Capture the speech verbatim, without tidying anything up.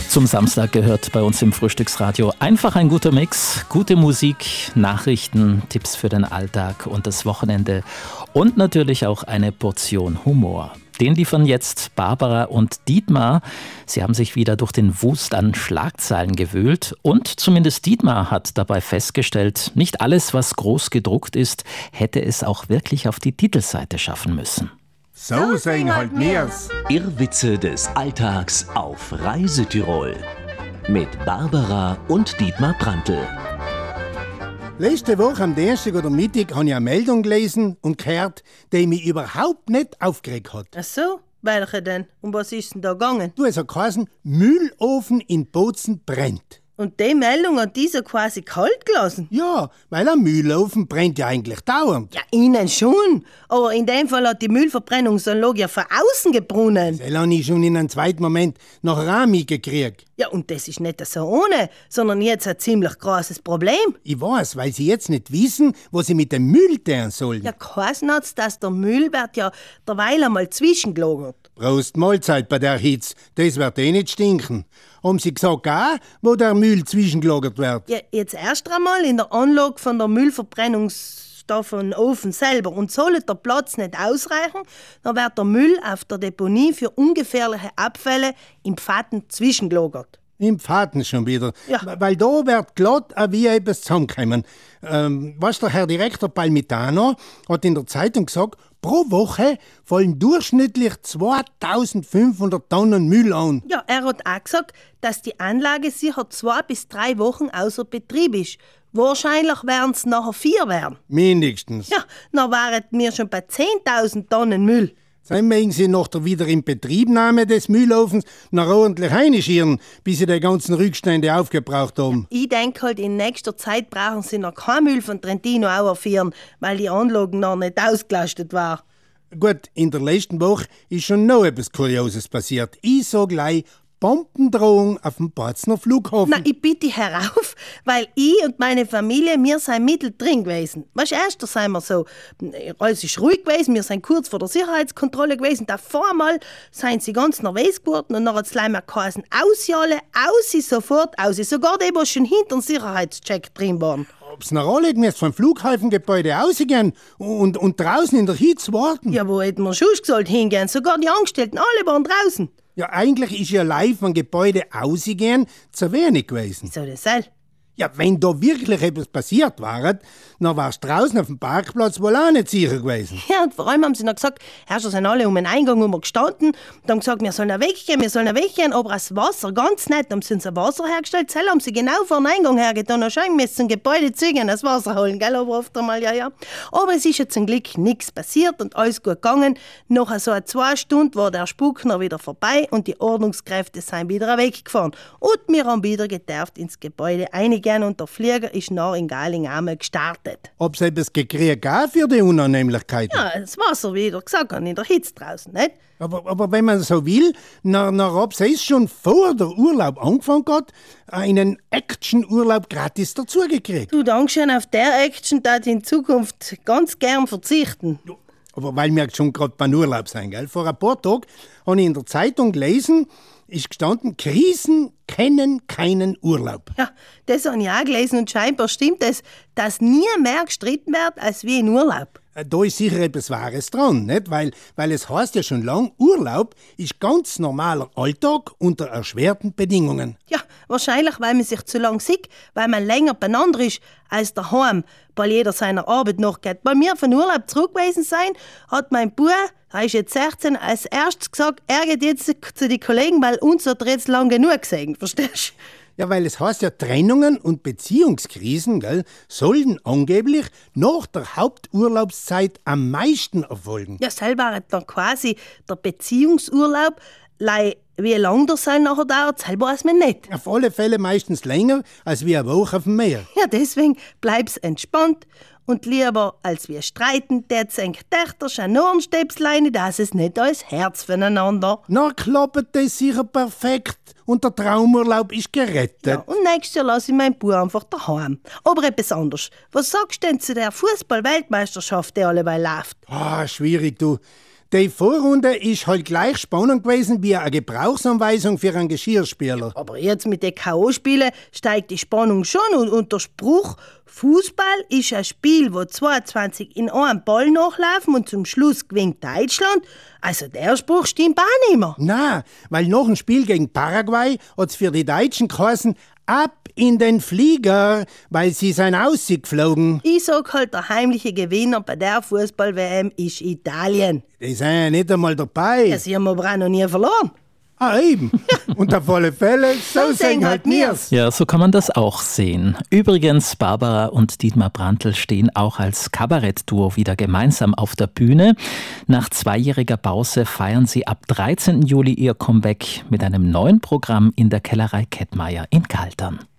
Zum Samstag gehört bei uns im Frühstücksradio einfach ein guter Mix. Gute Musik, Nachrichten, Tipps für den Alltag und das Wochenende und natürlich auch eine Portion Humor. Den liefern jetzt Barbara und Dietmar. Sie haben sich wieder durch den Wust an Schlagzeilen gewühlt und zumindest Dietmar hat dabei festgestellt, nicht alles, was groß gedruckt ist, hätte es auch wirklich auf die Titelseite schaffen müssen. So sehen halt mir's. Irrwitze des Alltags auf Reisetirol mit Barbara und Dietmar Prantl. Letzte Woche am Dienstag oder Mittag habe ich eine Meldung gelesen und gehört, die mich überhaupt nicht aufgeregt hat. Ach so, welche denn? Um was ist denn da gegangen? Du, es hat geheißen, Mühlofen in Bozen brennt. Und die Meldung hat dieser quasi kalt gelassen? Ja, weil ein Mühlofen brennt ja eigentlich dauernd. Ja, innen schon. Aber in dem Fall hat die Müllverbrennungsanlage ja von außen gebrunnen. Das habe ich schon in einem zweiten Moment nachher auch mitgekriegt. Ja, und das ist nicht so ohne, sondern jetzt ein ziemlich großes Problem. Ich weiß, weil sie jetzt nicht wissen, was sie mit dem Müll tun sollen. Ja, geheißen hat's, dass der Müll wird ja derweil einmal zwischengelagert. Prost Mahlzeit bei der Hitze, das wird eh nicht stinken. Haben sie gesagt auch, wo der Müll zwischengelagert wird? Ja, jetzt erst einmal in der Anlage von der Müllverbrennungsofen selber. Und sollte der Platz nicht ausreichen, dann wird der Müll auf der Deponie für ungefährliche Abfälle im Pfaden zwischengelagert. Im Pfaden schon wieder. Ja. Weil da wird glatt auch wie etwas zusammenkommen. Ähm, was der Herr Direktor Palmitano hat in der Zeitung gesagt, pro Woche fallen durchschnittlich zweitausendfünfhundert Tonnen Müll an. Ja, er hat auch gesagt, dass die Anlage sicher zwei bis drei Wochen außer Betrieb ist. Wahrscheinlich werden es nachher vier werden. Mindestens. Ja, dann wären wir schon bei zehntausend Tonnen Müll. Dann mögen sie nach der Wiederinbetriebnahme des Müllofens noch ordentlich reinschieren, bis sie die ganzen Rückstände aufgebraucht haben. Ich denke halt, in nächster Zeit brauchen sie noch keinen Müll von Trentino aufführen, weil die Anlage noch nicht ausgelastet war. Gut, in der letzten Woche ist schon noch etwas Kurioses passiert. Ich sag gleich, Bombendrohung auf dem Bozener Flughafen. Na, ich bitte herauf, weil ich und meine Familie, wir sind mittendrin gewesen. Weißt du, erst da sind wir so, alles ist ruhig gewesen, wir sind kurz vor der Sicherheitskontrolle gewesen, davor mal sind sie ganz nervös geworden und dann hat es gleich mal geheißen, aus alle, aus, sofort aus. Sogar die, die schon hinter dem Sicherheitscheck drin waren. Ob's noch alle müssen vom Flughafengebäude rausgehen und, und draußen in der Hitze warten. Ja, wo hätten wir schon gesagt hingehen? Sogar die Angestellten, alle waren draußen. Ja, eigentlich ist ja live vom Gebäude rausgehen zu wenig gewesen. Wieso das sein? Ja, wenn da wirklich etwas passiert war, dann war's draußen auf dem Parkplatz wohl auch nicht sicher gewesen. Ja, und vor allem haben sie noch gesagt, erst sind alle um den Eingang herum gestanden und haben gesagt, wir sollen da weggehen, wir sollen da weggehen, aber das Wasser, ganz nett, haben sie uns ein Wasser hergestellt, selber haben sie genau vor den Eingang hergetan, anscheinend müssen sie ein Gebäude zügen, das Wasser holen, gell, aber oft einmal, ja, ja. Aber es ist ja zum Glück nichts passiert und alles gut gegangen. Nach so zwei Stunden war der Spuk noch wieder vorbei und die Ordnungskräfte sind wieder weggefahren. Und wir haben wieder gedurft ins Gebäude einigen und der Flieger ist nach in Galing einmal gestartet. Ob's etwas gekriegt auch für die Unannehmlichkeiten? Ja, das Wasser, wie ich gesagt habe, in der Hitze draußen, nicht? Aber, aber wenn man so will, na, na ob's es schon vor der Urlaub angefangen hat, einen Action-Urlaub gratis dazugekriegt. Du, Dankeschön, auf der Action darf ich in Zukunft ganz gern verzichten. Ja, aber weil wir schon gerade beim Urlaub sind, gell? Vor ein paar Tagen habe ich in der Zeitung gelesen, ist gestanden, Krisen kennen keinen Urlaub. Ja, das habe ich auch gelesen und scheinbar stimmt es, dass nie mehr gestritten wird als wie in Urlaub. Da ist sicher etwas Wahres dran, nicht? Weil, weil es heißt ja schon lang, Urlaub ist ganz normaler Alltag unter erschwerten Bedingungen. Ja, wahrscheinlich, weil man sich zu lang sieht, weil man länger beieinander ist als daheim, weil jeder seiner Arbeit nachgeht. Bei mir von Urlaub zurück gewesen sein, hat mein Bub, er ist jetzt sechzehn, als erstes gesagt, er geht jetzt zu den Kollegen, weil uns hat er jetzt lang genug gesehen, verstehst du? Ja, weil es heißt ja, Trennungen und Beziehungskrisen, gell, sollen angeblich nach der Haupturlaubszeit am meisten erfolgen. Ja, selber hat dann quasi der Beziehungsurlaub, lei wie lang der sein nachher dauert, selber weiß man nicht. Auf alle Fälle meistens länger als wie eine Woche auf dem Meer. Ja, deswegen bleib's entspannt und lieber als wir streiten, der senkt Tächter schon nur ein Stäbslein, das ist nicht als Herz füreinander. Na, klappt das sicher perfekt und der Traumurlaub ist gerettet. Ja, und nächstes Jahr lasse ich meinen Bub einfach daheim. Aber etwas anderes. Was sagst du denn zu der Fußball-Weltmeisterschaft, die alleweil läuft? Ah, schwierig, du. Die Vorrunde ist halt gleich spannend gewesen wie eine Gebrauchsanweisung für einen Geschirrspüler. Aber jetzt mit den K O-Spielen steigt die Spannung schon und, und der Spruch, Fußball ist ein Spiel, wo zweiundzwanzig in einem Ball nachlaufen und zum Schluss gewinnt Deutschland. Also der Spruch stimmt auch nicht mehr. Nein, weil nach dem Spiel gegen Paraguay hat's für die Deutschen geheißen, ab in den Flieger, weil sie sind ausgeflogen. Ich sag halt, der heimliche Gewinner bei der Fußball-W M ist Italien. Die sind ja nicht einmal dabei. Ja, sie haben aber auch noch nie verloren. Ah, eben. Und auf alle Fälle, so sehen halt mir's. Ja, so kann man das auch sehen. Übrigens, Barbara und Dietmar Brandl stehen auch als Kabarettduo wieder gemeinsam auf der Bühne. Nach zweijähriger Pause feiern sie ab dreizehnten Juli ihr Comeback mit einem neuen Programm in der Kellerei Kettmeier in Kaltern.